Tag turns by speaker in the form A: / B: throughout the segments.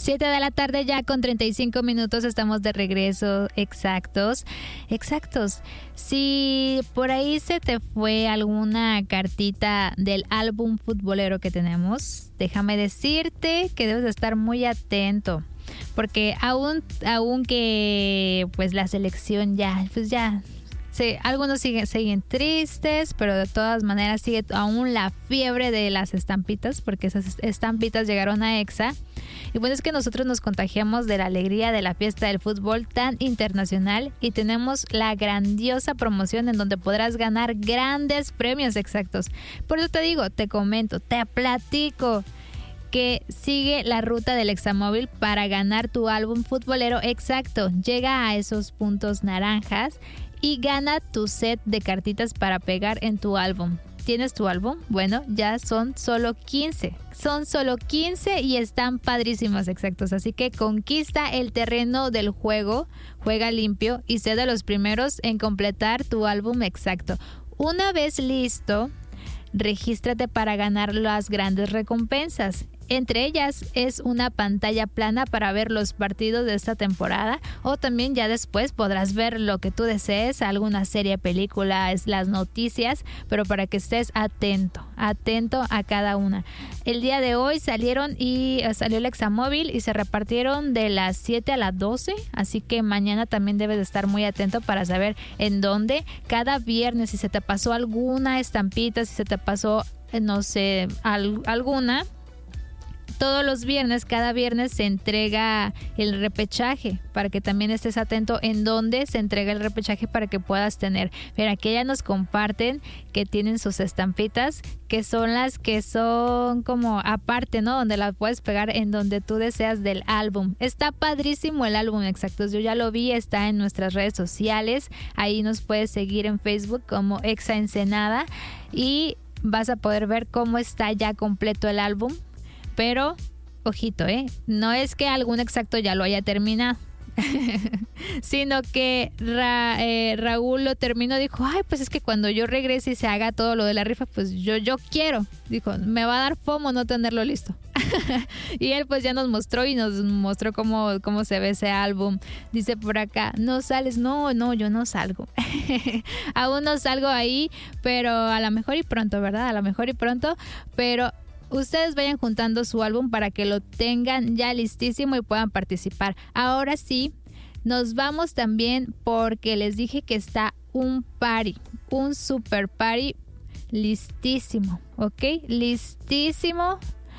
A: 7 de la tarde ya con 35 minutos estamos de regreso. Exactos. Si por ahí se te fue alguna cartita del álbum futbolero que tenemos, déjame decirte que debes de estar muy atento. Porque aunque pues la selección ya sí, algunos siguen tristes, pero de todas maneras sigue aún la fiebre de las estampitas, porque esas estampitas llegaron a Exa. Y bueno, es que nosotros nos contagiamos de la alegría de la fiesta del fútbol tan internacional y tenemos la grandiosa promoción en donde podrás ganar grandes premios. Exactos. Por eso te digo, te comento, te platico que sigue la ruta del Examóvil para ganar tu álbum futbolero exacto. Llega a esos puntos naranjas y gana tu set de cartitas para pegar en tu álbum. ¿Tienes tu álbum? Bueno, ya son solo 15. Son solo 15 y están padrísimos, exactos. Así que conquista el terreno del juego, juega limpio y sé de los primeros en completar tu álbum exacto. Una vez listo, regístrate para ganar las grandes recompensas. Entre ellas es una pantalla plana para ver los partidos de esta temporada, o también ya después podrás ver lo que tú desees, alguna serie, película, las noticias, pero para que estés atento a cada una. El día de hoy salió el Examóvil y se repartieron de las 7 a las 12, así que mañana también debes de estar muy atento para saber en dónde. Cada viernes, si se te pasó alguna estampita, si se te pasó, no sé, alguna... Todos los viernes, cada viernes se entrega el repechaje para que también estés atento en dónde se entrega el repechaje para que puedas tener. Mira, aquí ya nos comparten que tienen sus estampitas, que son las que son como aparte, ¿no? Donde las puedes pegar en donde tú deseas del álbum. Está padrísimo el álbum, exactos. Yo ya lo vi, está en nuestras redes sociales. Ahí nos puedes seguir en Facebook como Exa Ensenada y vas a poder ver cómo está ya completo el álbum. Pero, ojito, no es que algún exacto ya lo haya terminado, sino que Raúl lo terminó, dijo, ay, pues es que cuando yo regrese y se haga todo lo de la rifa, pues yo quiero. Dijo, me va a dar FOMO no tenerlo listo. Y él pues ya nos mostró cómo se ve ese álbum. Dice por acá, no sales, no, yo no salgo. Aún no salgo ahí, pero a lo mejor y pronto, ¿verdad? A lo mejor y pronto, pero... Ustedes vayan juntando su álbum para que lo tengan ya listísimo y puedan participar. Ahora sí, nos vamos también porque les dije que está un super party listísimo, ¿ok? Listísimo.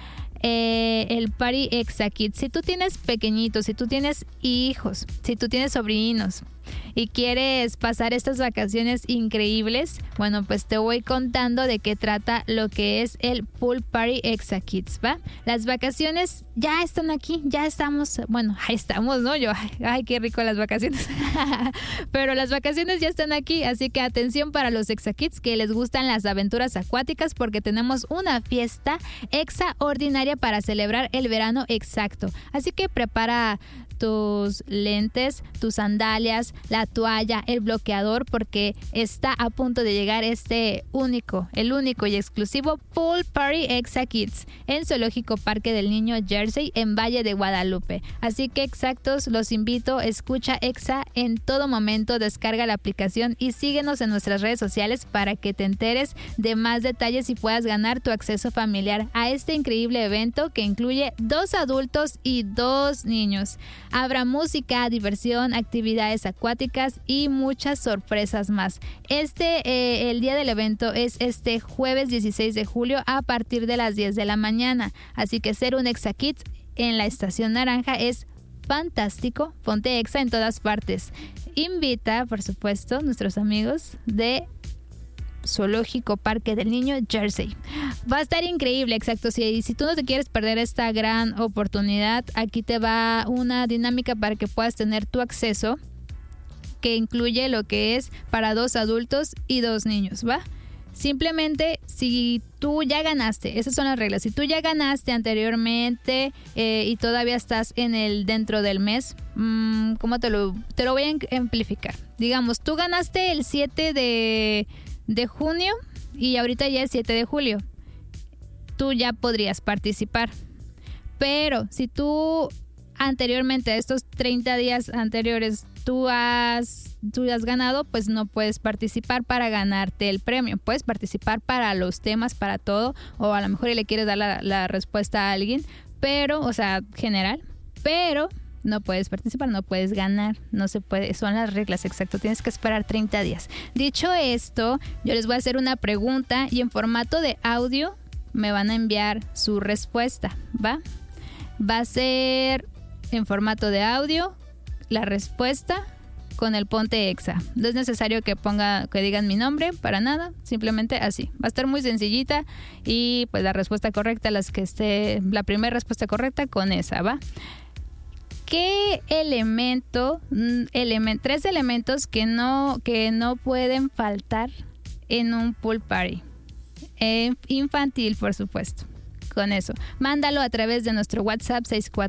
A: El party Exa Kids. Si tú tienes pequeñitos, si tú tienes hijos, si tú tienes sobrinos y quieres pasar estas vacaciones increíbles, bueno, pues te voy contando de qué trata lo que es el Pool Party Exa Kids, ¿va? Las vacaciones ya están aquí, ya estamos, bueno, ahí estamos, ¿no? Ay, qué rico las vacaciones. Pero las vacaciones ya están aquí, así que atención para los Exa Kids que les gustan las aventuras acuáticas porque tenemos una fiesta extraordinaria para celebrar el verano exacto. Así que prepara tus lentes, tus sandalias, la toalla, el bloqueador, porque está a punto de llegar el único y exclusivo Pool Party Exa Kids en Zoológico Parque del Niño Jersey en Valle de Guadalupe. Así que exactos, los invito, escucha Exa en todo momento, descarga la aplicación y síguenos en nuestras redes sociales para que te enteres de más detalles y puedas ganar tu acceso familiar a este increíble evento que incluye 2 adultos y 2 niños. Habrá música, diversión, actividades acuáticas y muchas sorpresas más. El día del evento es este jueves 16 de julio a partir de las 10 de la mañana. Así que ser un Exa Kids en la Estación Naranja es fantástico. Ponte Exa en todas partes. Invita, por supuesto, nuestros amigos de Zoológico Parque del Niño Jersey. Va a estar increíble, exacto. Si tú no te quieres perder esta gran oportunidad, aquí te va una dinámica para que puedas tener tu acceso, que incluye lo que es para 2 adultos y 2 niños, ¿va? Simplemente, si tú ya ganaste, esas son las reglas. Si tú ya ganaste anteriormente y todavía estás dentro del mes, ¿cómo te lo voy a amplificar? Digamos, tú ganaste el 7 de junio y ahorita ya es 7 de julio. Tú ya podrías participar. Pero si tú anteriormente, estos 30 días anteriores, tú has ganado, pues no puedes participar para ganarte el premio. Puedes participar para los temas, para todo, o a lo mejor le quieres dar la respuesta a alguien, pero, o sea, general, pero no puedes participar, no puedes ganar, no se puede, son las reglas, exacto, tienes que esperar 30 días. Dicho esto, yo les voy a hacer una pregunta y en formato de audio me van a enviar su respuesta, ¿va? Va a ser en formato de audio la respuesta con el Ponte Exa. No es necesario que digan mi nombre, para nada, simplemente así. Va a estar muy sencillita y pues la respuesta correcta, la primera respuesta correcta con esa, ¿va? ¿Qué tres elementos que no pueden faltar en un pool party? Infantil, por supuesto. Con eso, mándalo a través de nuestro WhatsApp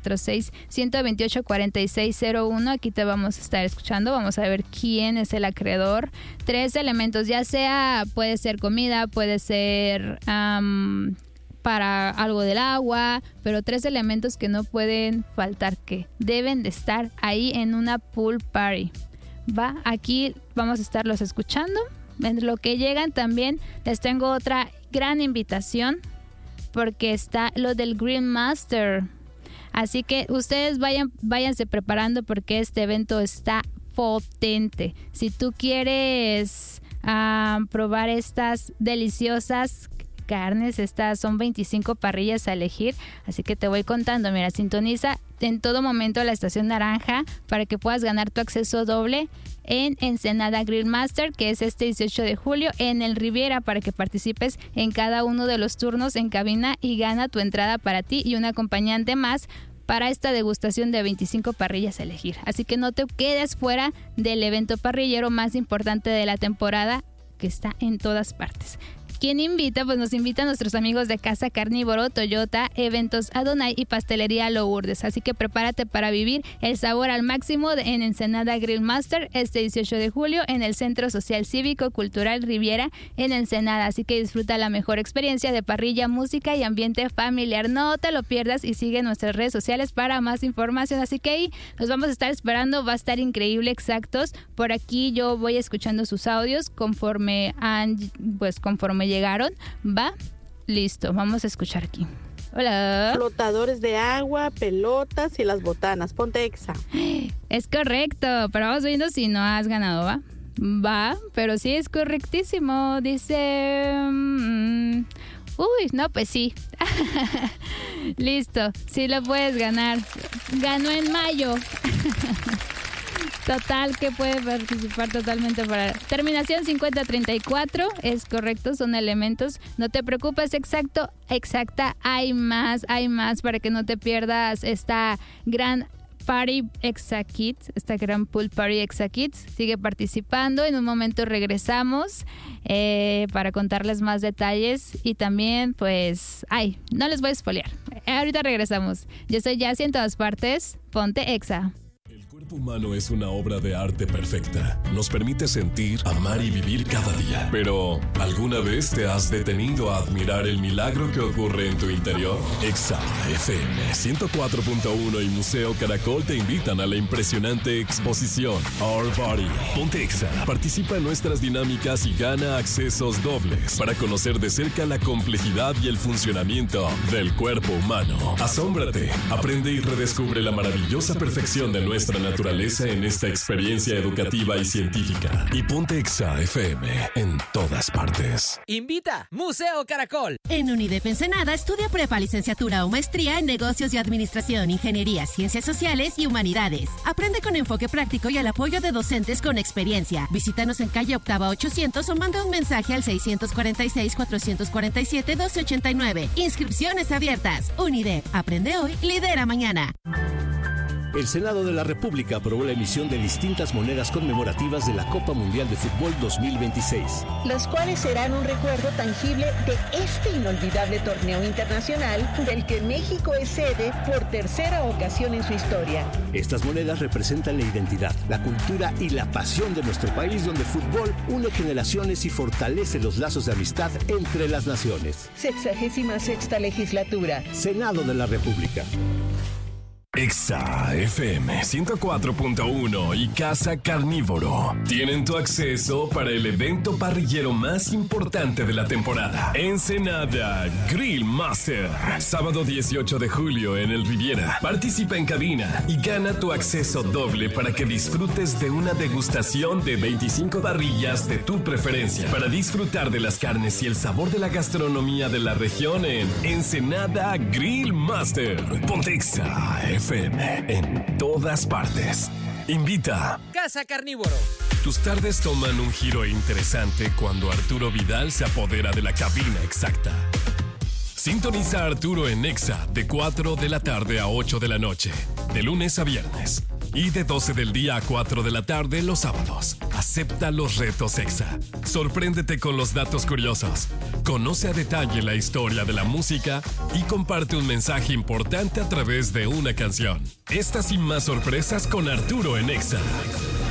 A: 646-128-4601. Aquí te vamos a estar escuchando. Vamos a ver quién es el acreedor. 3 elementos, ya sea, puede ser comida, puede ser para algo del agua, pero 3 elementos que no pueden faltar, que deben de estar ahí en una pool party. ¿Va? Aquí vamos a estarlos escuchando. En lo que llegan también les tengo otra gran invitación, porque está lo del Grill Master. Así que ustedes váyanse preparando porque este evento está potente. Si tú quieres probar estas deliciosas carnes, estas son 25 parrillas a elegir, así que te voy contando. Mira, sintoniza en todo momento la estación naranja para que puedas ganar tu acceso doble en Ensenada Grill Master, que es este 18 de julio en el Riviera, para que participes en cada uno de los turnos en cabina y gana tu entrada para ti y un acompañante más para esta degustación de 25 parrillas a elegir. Así que no te quedes fuera del evento parrillero más importante de la temporada, que está en todas partes. ¿Quién invita? Pues nos invitan nuestros amigos de Casa Carnívoro, Toyota, Eventos Adonai y Pastelería Lourdes. Así que prepárate para vivir el sabor al máximo en Ensenada Grill Master este 18 de julio en el Centro Social Cívico Cultural Riviera en Ensenada. Así que disfruta la mejor experiencia de parrilla, música y ambiente familiar. No te lo pierdas y sigue nuestras redes sociales para más información. Así que ahí nos vamos a estar esperando. Va a estar increíble, exactos. Por aquí yo voy escuchando sus audios conforme llegaron. Va, listo, vamos a escuchar aquí. Hola.
B: Flotadores de agua, pelotas y las botanas. Ponte Exa.
A: Es correcto, pero vamos viendo si no has ganado, ¿va? Va, pero sí es correctísimo. Dice... Uy, no, pues sí. Listo, sí lo puedes ganar. Ganó en mayo. Total, que puede participar totalmente para... Terminación 5034, es correcto, son elementos. No te preocupes, exacta, hay más para que no te pierdas esta gran Party Exa Kids, esta gran pool Party Exa Kids. Sigue participando, en un momento regresamos para contarles más detalles y también pues, no les voy a spoilear. Ahorita regresamos. Yo soy Yassi en todas partes, ponte Exa.
C: El cuerpo humano es una obra de arte perfecta. Nos permite sentir, amar y vivir cada día. Pero, ¿alguna vez te has detenido a admirar el milagro que ocurre en tu interior? Exa FM 104.1 y Museo Caracol te invitan a la impresionante exposición Our Body. Ponte Exa. Participa en nuestras dinámicas y gana accesos dobles para conocer de cerca la complejidad y el funcionamiento del cuerpo humano. Asómbrate, aprende y redescubre la maravillosa perfección de nuestra naturaleza en esta experiencia educativa y científica. Y ponte Exa FM en todas partes.
D: Invita Museo Caracol.
E: En UNIDEP Ensenada estudia prepa, licenciatura o maestría en negocios y administración, ingeniería, ciencias sociales y humanidades. Aprende con enfoque práctico y al apoyo de docentes con experiencia. Visítanos en calle Octava 800 o manda un mensaje al 646-447-1289. Inscripciones abiertas. UNIDEP. Aprende hoy, lidera mañana.
F: El Senado de la República aprobó la emisión de distintas monedas conmemorativas de la Copa Mundial de Fútbol 2026.
G: Las cuales serán un recuerdo tangible de este inolvidable torneo internacional del que México es sede por tercera ocasión en su historia.
F: Estas monedas representan la identidad, la cultura y la pasión de nuestro país, donde el fútbol une generaciones y fortalece los lazos de amistad entre las naciones.
G: 66ª legislatura.
F: Senado de la República.
C: Exa FM 104.1 y Casa Carnívoro tienen tu acceso para el evento parrillero más importante de la temporada. Ensenada Grill Master. Sábado 18 de julio en el Riviera. Participa en cabina y gana tu acceso doble para que disfrutes de una degustación de 25 parrillas de tu preferencia. Para disfrutar de las carnes y el sabor de la gastronomía de la región en Ensenada Grill Master. Ponte Exa FM en todas partes. Invita
D: Casa Carnívoro.
C: Tus tardes toman un giro interesante cuando Arturo Vidal se apodera de la cabina exacta. Sintoniza a Arturo en Exa de 4 de la tarde a 8 de la noche, de lunes a viernes. Y de 12 del día a 4 de la tarde los sábados. Acepta los retos Exa. Sorpréndete con los datos curiosos. Conoce a detalle la historia de la música y comparte un mensaje importante a través de una canción. Estas y más sorpresas con Arturo en Exa.